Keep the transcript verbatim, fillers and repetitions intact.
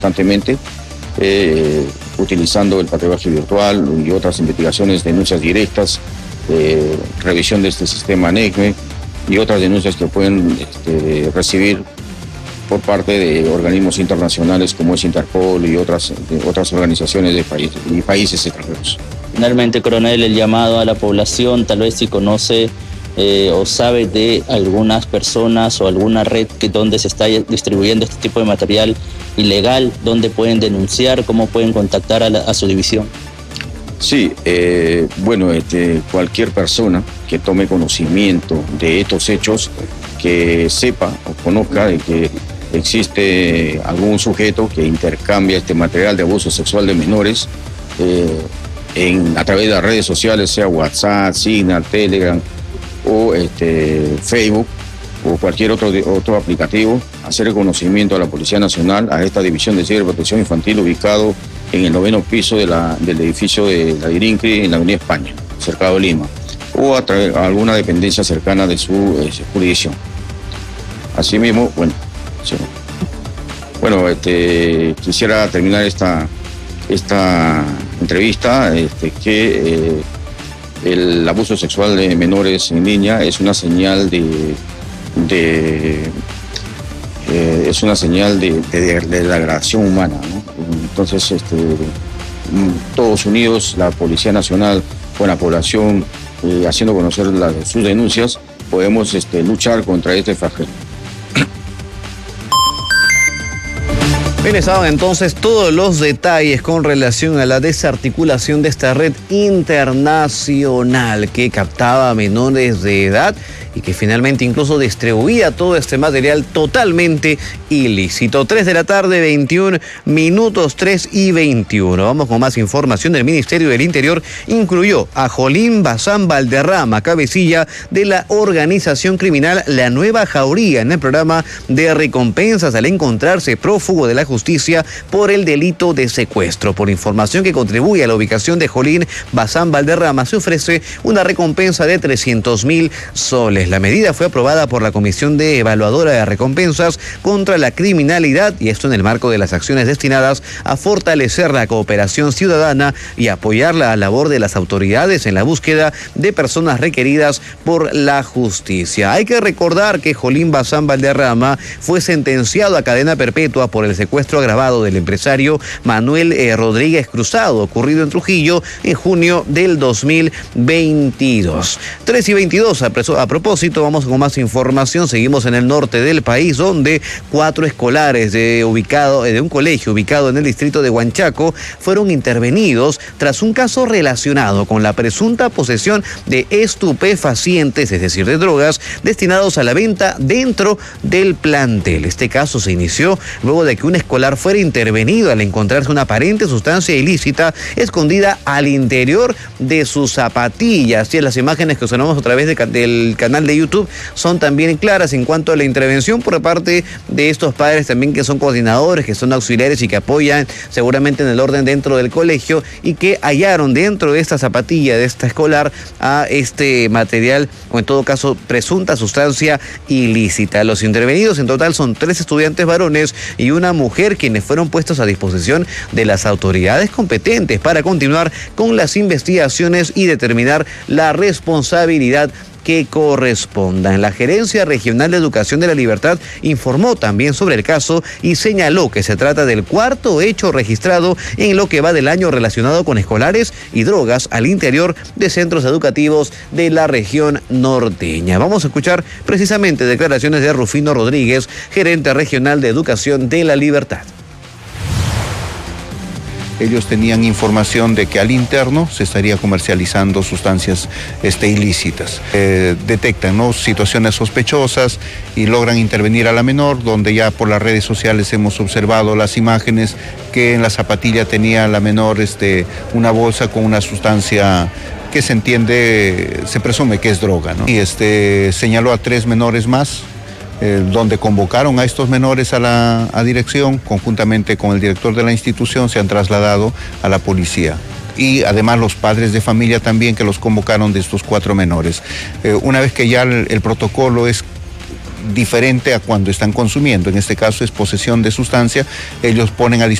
constantemente, eh, utilizando el patrullaje virtual y otras investigaciones, denuncias directas, eh, revisión de este sistema ANECME y otras denuncias que pueden este, recibir por parte de organismos internacionales como es Interpol y otras, de otras organizaciones de países y países extranjeros. Finalmente, coronel, el llamado a la población, tal vez si conoce eh, o sabe de algunas personas o alguna red que donde se está distribuyendo este tipo de material ilegal, donde pueden denunciar, cómo pueden contactar a, la, a su división. Sí, eh, bueno, este, cualquier persona que tome conocimiento de estos hechos, que sepa o conozca de que existe algún sujeto que intercambia este material de abuso sexual de menores eh, en, a través de las redes sociales, sea WhatsApp, Signal, Telegram o este, Facebook o cualquier otro, otro aplicativo, hacer el conocimiento a la Policía Nacional, a esta División de Ciberprotección Infantil ubicado en el noveno piso de la, del edificio de la DIRINCRI en la Avenida España, cercado de Lima, o a, través, a alguna dependencia cercana de su eh, jurisdicción. Asimismo, bueno, sí. bueno este, quisiera terminar esta, esta entrevista, este, que eh, el abuso sexual de menores en línea es una señal de, de eh, es una señal de, de, de degradación humana, ¿no? Entonces, este, todos unidos, la Policía Nacional con la población, eh, haciendo conocer la, sus denuncias, podemos este, luchar contra este flagelo. Bien, estaban entonces todos los detalles con relación a la desarticulación de esta red internacional que captaba a menores de edad y que finalmente incluso distribuía todo este material totalmente ilícito. tres de la tarde, veintiún minutos, tres y veintiuno. Vamos con más información. El Ministerio del Interior incluyó a Jolín Bazán Valderrama, cabecilla de la organización criminal La Nueva Jauría, en el programa de recompensas al encontrarse prófugo de la justicia por el delito de secuestro. Por información que contribuye a la ubicación de Jolín Bazán Valderrama, se ofrece una recompensa de trescientos mil soles. La medida fue aprobada por la Comisión de Evaluadora de Recompensas contra la Criminalidad, y esto en el marco de las acciones destinadas a fortalecer la cooperación ciudadana y apoyar la labor de las autoridades en la búsqueda de personas requeridas por la justicia. Hay que recordar que Jolín Bazán Valderrama fue sentenciado a cadena perpetua por el secuestro agravado del empresario Manuel eh, Rodríguez Cruzado, ocurrido en Trujillo en junio del dos mil veintidós. tres y veintidós, a, a propósito, vamos con más información. Seguimos en el norte del país, donde cuatro escolares de, ubicado, de un colegio ubicado en el distrito de Huanchaco fueron intervenidos tras un caso relacionado con la presunta posesión de estupefacientes, es decir, de drogas, destinados a la venta dentro del plantel. Este caso se inició luego de que un escolar fuera intervenido al encontrarse una aparente sustancia ilícita escondida al interior de sus zapatillas. Y en las imágenes que observamos a través de, del canal de YouTube son también claras en cuanto a la intervención por parte de estos padres también, que son coordinadores, que son auxiliares y que apoyan seguramente en el orden dentro del colegio, y que hallaron dentro de esta zapatilla de esta escolar a este material, o en todo caso presunta sustancia ilícita. Los intervenidos en total son tres estudiantes varones y una mujer, quienes fueron puestos a disposición de las autoridades competentes para continuar con las investigaciones y determinar la responsabilidad que corresponda. En la Gerencia Regional de Educación de la Libertad informó también sobre el caso y señaló que se trata del cuarto hecho registrado en lo que va del año relacionado con escolares y drogas al interior de centros educativos de la región norteña. Vamos a escuchar precisamente declaraciones de Rufino Rodríguez, gerente regional de Educación de la Libertad. Ellos tenían información de que al interno se estaría comercializando sustancias este, ilícitas. Eh, detectan, ¿no?, situaciones sospechosas y logran intervenir a la menor, donde ya por las redes sociales hemos observado las imágenes que en la zapatilla tenía la menor este, una bolsa con una sustancia que se entiende, se presume que es droga, ¿no? Y este, señaló a tres menores más, Eh, donde convocaron a estos menores a la a dirección, conjuntamente con el director de la institución, se han trasladado a la policía. Y además los padres de familia también, que los convocaron, de estos cuatro menores. Eh, una vez que ya el, el protocolo es diferente a cuando están consumiendo. En este caso es posesión de sustancia, ellos ponen a disposición